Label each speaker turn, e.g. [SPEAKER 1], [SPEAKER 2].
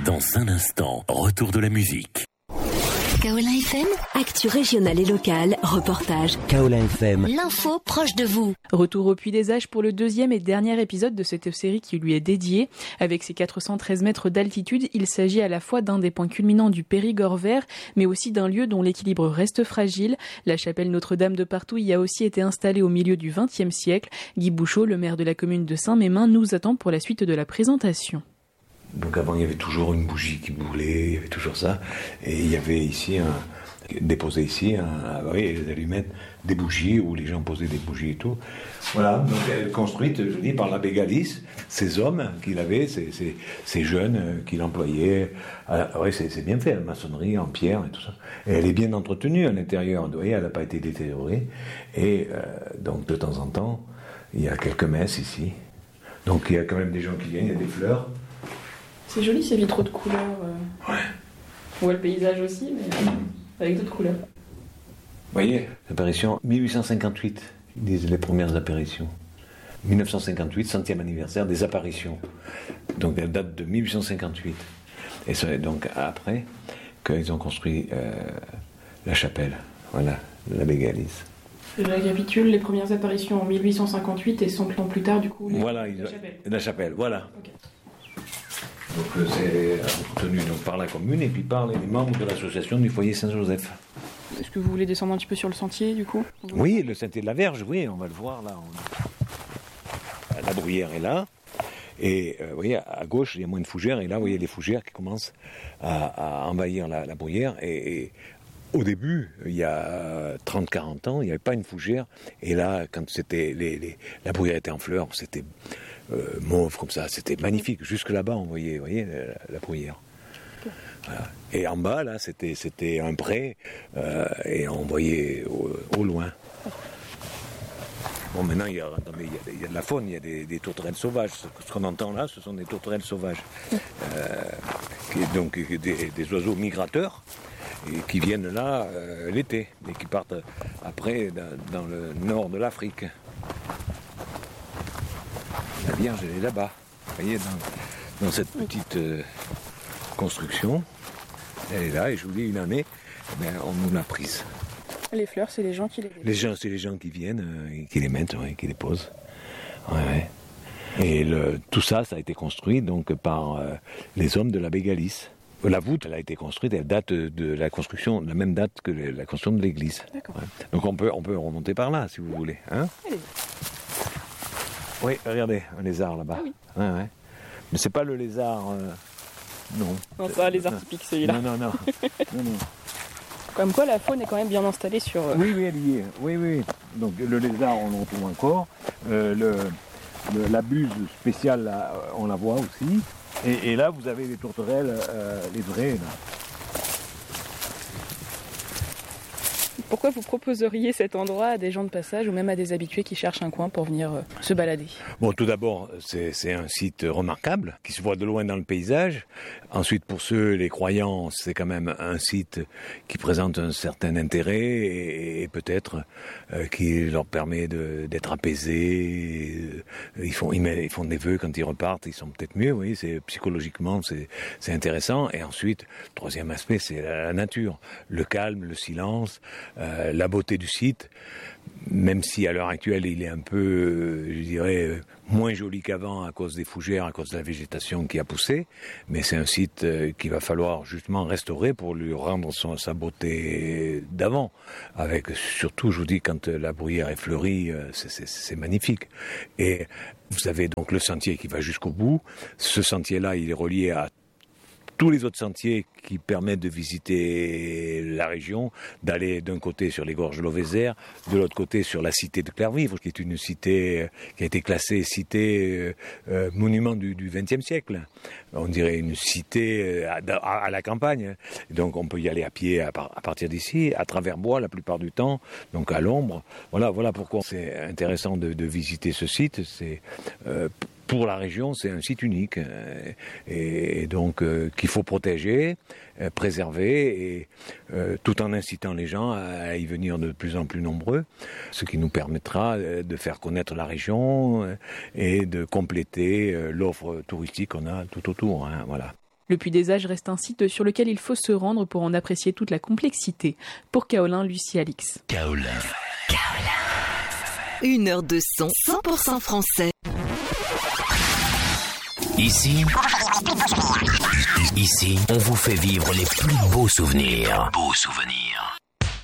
[SPEAKER 1] Dans un instant, retour de la musique.
[SPEAKER 2] Kaolin FM, actu régionale et locale, reportage.
[SPEAKER 3] Kaolin FM,
[SPEAKER 2] l'info proche de vous.
[SPEAKER 4] Retour au Puy des Âges pour le deuxième et dernier épisode de cette série qui lui est dédiée. Avec ses 413 mètres d'altitude, il s'agit à la fois d'un des points culminants du Périgord vert, mais aussi d'un lieu dont l'équilibre reste fragile. La chapelle Notre-Dame de Partouille y a aussi été installée au milieu du XXe siècle. Guy Bouchot, le maire de la commune de Saint-Mémin, nous attend pour la suite de la présentation.
[SPEAKER 5] Donc avant, il y avait toujours une bougie qui brûlait, il y avait toujours ça. Et il y avait ici, déposé ici, les allumettes, des bougies, où les gens posaient des bougies et tout. Voilà, donc elle est construite, je dis, par l'abbé Galis, ces hommes qu'il avait, ces jeunes qu'il employait. C'est bien fait, la maçonnerie en pierre et tout ça. Et elle est bien entretenue à l'intérieur, vous voyez, elle n'a pas été détériorée. Et donc de temps en temps, il y a quelques messes ici. Donc il y a quand même des gens qui viennent, il y a des fleurs.
[SPEAKER 4] C'est joli ces vitraux de couleurs.
[SPEAKER 5] Ouais.
[SPEAKER 4] On voit le paysage aussi, mais avec d'autres couleurs.
[SPEAKER 5] Vous voyez, l'apparition 1858, ils disent les premières apparitions. 1958, centième anniversaire des apparitions. Donc elle date de 1858. Et c'est donc après qu'ils ont construit la chapelle, voilà, l'abbé Galis.
[SPEAKER 4] Je récapitule, les premières apparitions en 1858 et 100 ans plus tard, du coup,
[SPEAKER 5] la chapelle, voilà.
[SPEAKER 4] Okay.
[SPEAKER 5] Donc c'est obtenu donc, par la commune et puis par les membres de l'association du foyer Saint-Joseph.
[SPEAKER 4] Est-ce que vous voulez descendre un petit peu sur le sentier du coup ?
[SPEAKER 5] Oui, le sentier de la Verge, oui, on va le voir là. La bruyère est là. Et vous voyez, à gauche, il y a moins de fougères. Et là, vous voyez les fougères qui commencent à envahir la bruyère. Et au début, il y a 30-40 ans, il n'y avait pas une fougère. Et là, quand c'était la bruyère était en fleurs, c'était mauve comme ça, c'était magnifique. Jusque là-bas, on voyait, vous voyez, la bruyère. Voilà. Et en bas, là, c'était un pré, et on voyait au loin. Bon, maintenant, il y a de la faune, il y a des tourterelles sauvages. Ce qu'on entend là, ce sont des tourterelles sauvages. Donc, des oiseaux migrateurs et qui viennent là l'été et qui partent après dans le nord de l'Afrique. La Vierge, elle est là-bas. Vous voyez, dans cette petite construction, elle est là, et je vous dis, une année, on nous l'a prise.
[SPEAKER 4] Les fleurs, c'est les gens qui les
[SPEAKER 5] C'est les gens qui viennent, et qui les mettent, qui les posent. Ouais. Et tout ça, ça a été construit donc par les hommes de l'abbé Galis. La voûte, elle a été construite, elle date de la construction, de la même date que la construction de l'église. D'accord. Ouais. Donc on peut remonter par là, si vous voulez. Hein ? Allez. Oui, regardez, un lézard là-bas. Ah oui. Ouais. Mais c'est pas le lézard... non.
[SPEAKER 4] Non, c'est un lézard typique, celui-là.
[SPEAKER 5] Non.
[SPEAKER 4] Comme quoi, la faune est quand même bien installée sur...
[SPEAKER 5] Oui, elle y est. Oui. Donc le lézard, on le retrouve encore. La buse spéciale, là, on la voit aussi. Et là, vous avez les tourterelles, les vraies, là.
[SPEAKER 4] Pourquoi vous proposeriez cet endroit à des gens de passage ou même à des habitués qui cherchent un coin pour venir se balader ?
[SPEAKER 5] Bon, tout d'abord, c'est un site remarquable qui se voit de loin dans le paysage. Ensuite, pour les croyants, c'est quand même un site qui présente un certain intérêt et peut-être qui leur permet d'être apaisés. Ils font des vœux quand ils repartent, ils sont peut-être mieux. Oui, psychologiquement, c'est intéressant. Et ensuite, troisième aspect, c'est la nature, le calme, le silence. La beauté du site, même si à l'heure actuelle il est un peu, je dirais, moins joli qu'avant à cause des fougères, à cause de la végétation qui a poussé, mais c'est un site qu'il va falloir justement restaurer pour lui rendre sa beauté d'avant. Avec surtout, je vous dis, quand la bruyère est fleurie, c'est magnifique. Et vous avez donc le sentier qui va jusqu'au bout. Ce sentier-là, il est relié à tous les autres sentiers qui permettent de visiter la région, d'aller d'un côté sur les gorges de l'Auvézère, de l'autre côté sur la cité de Clervivre, qui est une cité qui a été classée cité monument du XXe siècle. On dirait une cité à la campagne. Donc on peut y aller à pied à partir d'ici, à travers bois la plupart du temps, donc à l'ombre. Voilà pourquoi c'est intéressant de visiter ce site. C'est pour la région, c'est un site unique et donc qu'il faut protéger, préserver, et tout en incitant les gens à y venir de plus en plus nombreux, ce qui nous permettra de faire connaître la région et de compléter l'offre touristique qu'on a tout autour. Voilà.
[SPEAKER 4] Le Puy des Âges reste un site sur lequel il faut se rendre pour en apprécier toute la complexité. Pour Kaolin, Lucie Alix.
[SPEAKER 1] Kaolin.
[SPEAKER 2] 1 heure de son 100% français.
[SPEAKER 1] Ici, on vous fait vivre les plus beaux souvenirs.